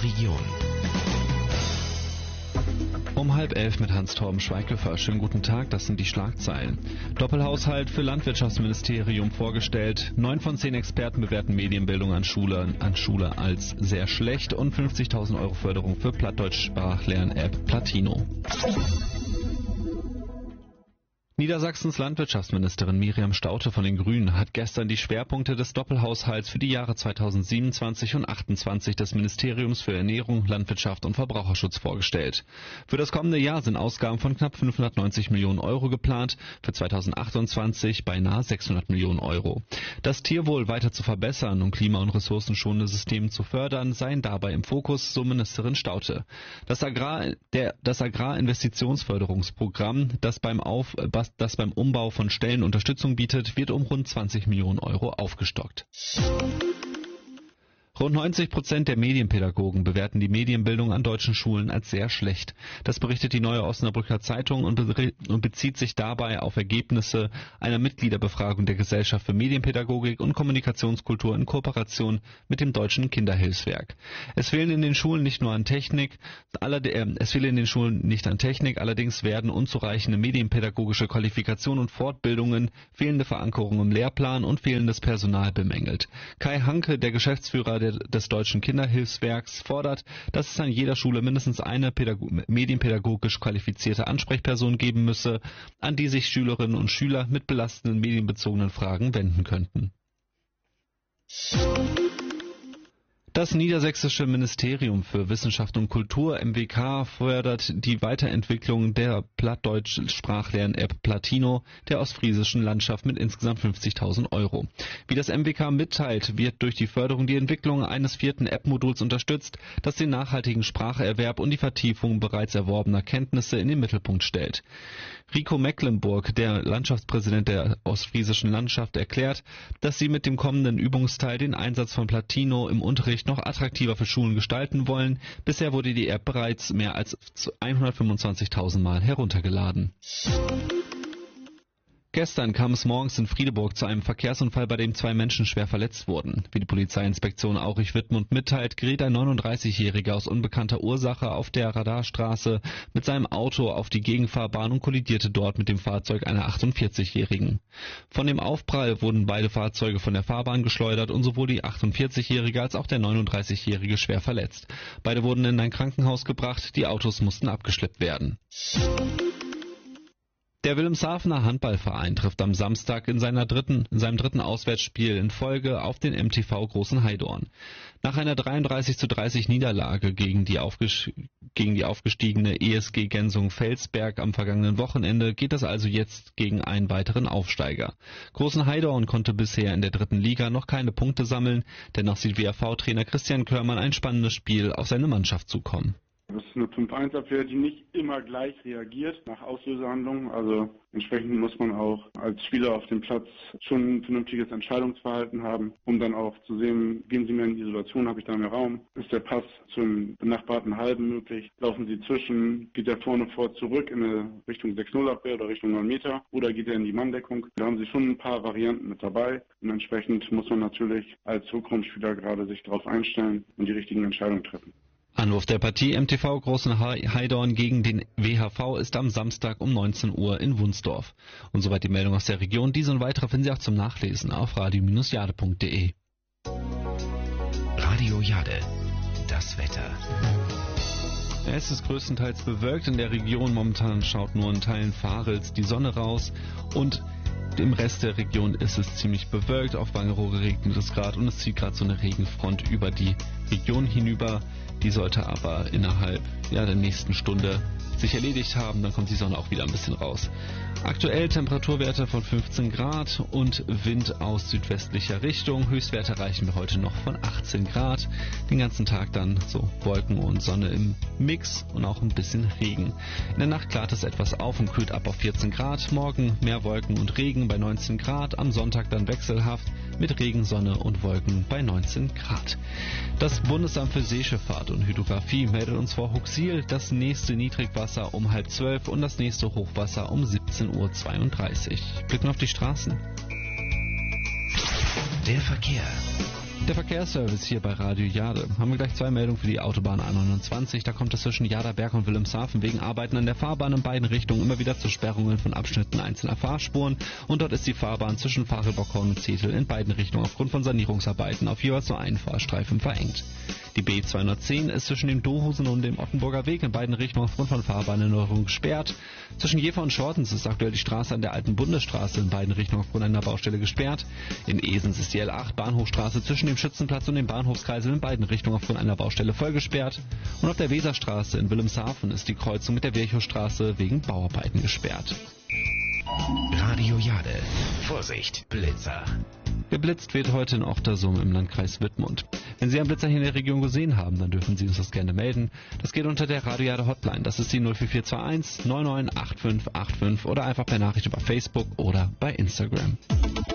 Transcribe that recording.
Region. Um 10:30 mit Hans-Torben Schweighöfer. Schönen guten Tag, das sind die Schlagzeilen. Doppelhaushalt für Landwirtschaftsministerium vorgestellt. 9 von 10 Experten bewerten Medienbildung an Schule als sehr schlecht und 50.000 Euro Förderung für Plattdeutsch-Sprachlern-App Platino. Niedersachsens Landwirtschaftsministerin Miriam Staudte von den Grünen hat gestern die Schwerpunkte des Doppelhaushalts für die Jahre 2027 und 2028 des Ministeriums für Ernährung, Landwirtschaft und Verbraucherschutz vorgestellt. Für das kommende Jahr sind Ausgaben von knapp 590 Millionen Euro geplant, für 2028 beinahe 600 Millionen Euro. Das Tierwohl weiter zu verbessern und klima- und ressourcenschonende Systeme zu fördern, seien dabei im Fokus, so Ministerin Staudte. Das Agrarinvestitionsförderungsprogramm, das beim Umbau von Stellen Unterstützung bietet, wird um rund 20 Millionen Euro aufgestockt. Rund 90% der Medienpädagogen bewerten die Medienbildung an deutschen Schulen als sehr schlecht. Das berichtet die Neue Osnabrücker Zeitung und bezieht sich dabei auf Ergebnisse einer Mitgliederbefragung der Gesellschaft für Medienpädagogik und Kommunikationskultur in Kooperation mit dem Deutschen Kinderhilfswerk. Es fehlen in den Schulen nicht an Technik, allerdings werden unzureichende medienpädagogische Qualifikationen und Fortbildungen, fehlende Verankerung im Lehrplan und fehlendes Personal bemängelt. Kai Hanke, der Geschäftsführer des Deutschen Kinderhilfswerks, fordert, dass es an jeder Schule mindestens eine medienpädagogisch qualifizierte Ansprechperson geben müsse, an die sich Schülerinnen und Schüler mit belastenden medienbezogenen Fragen wenden könnten. Das Niedersächsische Ministerium für Wissenschaft und Kultur, MWK, fördert die Weiterentwicklung der Plattdeutsch-Sprachlern-App Platino der ostfriesischen Landschaft mit insgesamt 50.000 Euro. Wie das MWK mitteilt, wird durch die Förderung die Entwicklung eines 4. App-Moduls unterstützt, das den nachhaltigen Spracherwerb und die Vertiefung bereits erworbener Kenntnisse in den Mittelpunkt stellt. Rico Mecklenburg, der Landschaftspräsident der ostfriesischen Landschaft, erklärt, dass sie mit dem kommenden Übungsteil den Einsatz von Platino im Unterricht noch attraktiver für Schulen gestalten wollen. Bisher wurde die App bereits mehr als 125.000 Mal heruntergeladen. Gestern kam es morgens in Friedeburg zu einem Verkehrsunfall, bei dem 2 Menschen schwer verletzt wurden. Wie die Polizeiinspektion Aurich-Wittmund mitteilt, geriet ein 39-Jähriger aus unbekannter Ursache auf der Radarstraße mit seinem Auto auf die Gegenfahrbahn und kollidierte dort mit dem Fahrzeug einer 48-Jährigen. Von dem Aufprall wurden beide Fahrzeuge von der Fahrbahn geschleudert und sowohl die 48-Jährige als auch der 39-Jährige schwer verletzt. Beide wurden in ein Krankenhaus gebracht, die Autos mussten abgeschleppt werden. Der Wilhelmshavener Handballverein trifft am Samstag in seinem dritten Auswärtsspiel in Folge auf den MTV Großen Heidorn. Nach einer 33:30 Niederlage gegen die aufgestiegene ESG Gensung-Felsberg am vergangenen Wochenende geht es also jetzt gegen einen weiteren Aufsteiger. Großen Heidorn konnte bisher in der 3. Liga noch keine Punkte sammeln, dennoch sieht WAV-Trainer Christian Körmann ein spannendes Spiel auf seine Mannschaft zukommen. Das ist eine 5-1-Abwehr, die nicht immer gleich reagiert nach Auslösehandlungen. Also entsprechend muss man auch als Spieler auf dem Platz schon ein vernünftiges Entscheidungsverhalten haben, um dann auch zu sehen, gehen sie mir in die Isolation, habe ich da mehr Raum? Ist der Pass zum benachbarten Halben möglich? Laufen sie zwischen? Geht er vorne vor zurück in eine Richtung 6-0-Abwehr oder Richtung 9 Meter? Oder geht er in die Manndeckung? Da haben sie schon ein paar Varianten mit dabei. Und entsprechend muss man natürlich als Rückraumspieler gerade sich darauf einstellen und die richtigen Entscheidungen treffen. Anwurf der Partie MTV Großen Heidorn gegen den WHV ist am Samstag um 19 Uhr in Wunsdorf. Und soweit die Meldung aus der Region. Diese und weitere finden Sie auch zum Nachlesen auf radio-jade.de. Radio Jade, das Wetter. Es ist größtenteils bewölkt in der Region. Momentan schaut nur in Teilen Varels die Sonne raus und im Rest der Region ist es ziemlich bewölkt. Auf Wangerooge regnet es gerade und es zieht gerade so eine Regenfront über die Region hinüber. Die sollte aber innerhalb der nächsten Stunde sich erledigt haben, dann kommt die Sonne auch wieder ein bisschen raus. Aktuell Temperaturwerte von 15 Grad und Wind aus südwestlicher Richtung. Höchstwerte erreichen wir heute noch von 18 Grad. Den ganzen Tag dann so Wolken und Sonne im Mix und auch ein bisschen Regen. In der Nacht klart es etwas auf und kühlt ab auf 14 Grad. Morgen mehr Wolken und Regen bei 19 Grad. Am Sonntag dann wechselhaft mit Regen, Sonne und Wolken bei 19 Grad. Das Bundesamt für Seeschifffahrt und Hydrographie meldet uns vor Huxil das nächste Niedrigwasser um 11:30 und das nächste Hochwasser um 17:32 Uhr. Blicken auf die Straßen. Der Verkehr. Der Verkehrsservice hier bei Radio Jade. Haben wir gleich 2 Meldungen für die Autobahn A29. Da kommt es zwischen Jaderberg und Wilhelmshaven wegen Arbeiten an der Fahrbahn in beiden Richtungen immer wieder zu Sperrungen von Abschnitten einzelner Fahrspuren. Und dort ist die Fahrbahn zwischen Fachelbockhorn und Zetel in beiden Richtungen aufgrund von Sanierungsarbeiten auf jeweils nur einen Fahrstreifen verengt. Die B210 ist zwischen dem Dohusen und dem Ottenburger Weg in beiden Richtungen aufgrund von Fahrbahnerneuerung gesperrt. Zwischen Jever und Schortens ist aktuell die Straße an der alten Bundesstraße in beiden Richtungen aufgrund einer Baustelle gesperrt. In Esens ist die L8 Bahnhofstraße zwischen dem Schützenplatz und dem Bahnhofskreisel in beiden Richtungen aufgrund einer Baustelle voll gesperrt. Und auf der Weserstraße in Wilhelmshaven ist die Kreuzung mit der Virchowstraße wegen Bauarbeiten gesperrt. Radio Jade. Vorsicht, Blitzer. Geblitzt wird heute in Ochtersum im Landkreis Wittmund. Wenn Sie einen Blitzer hier in der Region gesehen haben, dann dürfen Sie uns das gerne melden. Das geht unter der Radio Jade Hotline. Das ist die 04421 998585 oder einfach per Nachricht über Facebook oder bei Instagram.